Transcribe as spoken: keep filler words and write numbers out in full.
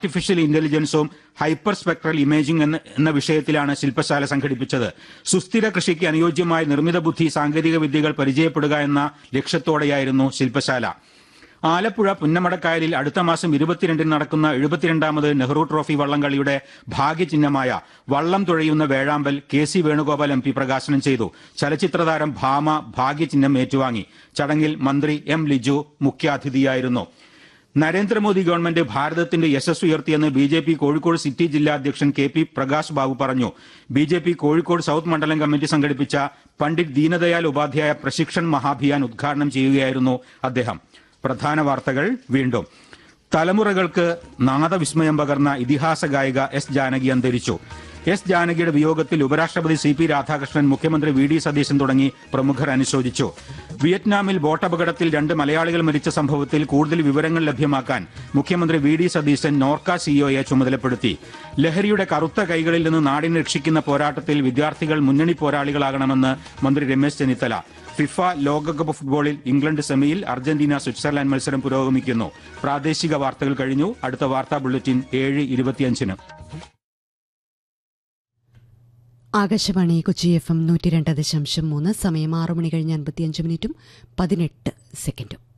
Artificial ഇന്റലിജൻസും hyper spectral imaging എന്ന എന്ന വിഷയത്തിലാണ് ശില്പശാല സംഘടിപ്പിച്ചത്. സുസ്ഥിര കൃഷിക്ക് അനുയോജ്യമായ നിർമ്മിത ബുദ്ധി സാങ്കേതിക വിദ്യകൾ പരിചയപ്പെടുക എന്ന ലക്ഷ്യത്തോടെയായിരുന്നു ശില്പശാല. ആലപ്പുഴ പുന്നമടക്കായലിൽ അടുത്ത മാസം ഇരുപത്തിരണ്ടിന് നടക്കുന്ന എഴുപത്തിരണ്ടാമത് നെഹ്റു ട്രോഫി വള്ളംകളിയുടെ ഭാഗ്യചിഹ്നമായ വള്ളം തുഴയുന്ന വേഴാമ്പൽ K C Venugopal M P പ്രകാശനം ചെയ്തു. ചലച്ചിത്രതാരം ഭാമ ഭാഗ്യചിഹ്നം ഏറ്റുവാങ്ങി. ചടങ്ങിൽ മന്ത്രി എം ലിജു മുഖ്യാതിഥിയായിരുന്നു. നരേന്ദ്രമോദി ഗവൺമെന്റ് ഭാരതത്തിന്റെ യശസ് ഉയർത്തിയെന്ന് B J P Kozhikode city ജില്ലാ അധ്യക്ഷൻ കെ പി പ്രകാശ് ബാബു പറഞ്ഞു. B J P Kozhikode south മണ്ഡലം കമ്മിറ്റി സംഘടിപ്പിച്ച പണ്ഡിറ്റ് ദീനദയാൽ ഉപാധ്യായ പ്രശിക്ഷൺ മഹാഭിയാൻ ഉദ്ഘാടനം ചെയ്യുകയായിരുന്നു അദ്ദേഹം. പ്രധാന വാർത്തകൾ വീണ്ടും. തലമുറകൾക്ക് നാദവിസ്മയം പകർന്ന ഇതിഹാസ ഗായിക എസ് ജാനകി അന്തരിച്ചു. എസ് ജാനകിയുടെ വിയോഗത്തിൽ ഉപരാഷ്ട്രപതി സി പി രാധാകൃഷ്ണൻ, മുഖ്യമന്ത്രി വി ഡി സതീശൻ തുടങ്ങി പ്രമുഖർ അനുശോചിച്ചു. വിയറ്റ്നാമിൽ ബോട്ടപകടത്തിൽ രണ്ട് മലയാളികൾ മരിച്ച സംഭവത്തിൽ കൂടുതൽ വിവരങ്ങൾ ലഭ്യമാക്കാൻ മുഖ്യമന്ത്രി വി ഡി സതീശൻ നോർക്ക സിഇഒയെ ചുമതലപ്പെടുത്തി. ലഹരിയുടെ കറുത്ത കൈകളിൽ നിന്ന് നാടിനെ രക്ഷിക്കുന്ന പോരാട്ടത്തിൽ വിദ്യാർത്ഥികൾ മുന്നണി പോരാളികളാകണമെന്ന് മന്ത്രി രമേശ് ചെന്നിത്തല. ഫിഫ ലോകകപ്പ് ഫുട്ബോളിൽ ഇംഗ്ലണ്ട് സെമിയിൽ, അർജന്റീന സ്വിറ്റ്സർലാൻഡ് മത്സരം പുരോഗമിക്കുന്നു. പ്രാദേശിക വാർത്തകൾ കഴിഞ്ഞു. അടുത്ത വാർത്താ ബുള്ളറ്റിൻ ഏഴ് ഇരുപത്തിയഞ്ചിന്. ആകാശവാണി കൊച്ചി എഫ് എം നൂറ്റി രണ്ട് ദശാംശം മൂന്ന്. സമയം ആറു മണി കഴിഞ്ഞ് അൻപത്തിയഞ്ച് മിനിറ്റും പതിനെട്ട് സെക്കൻഡും.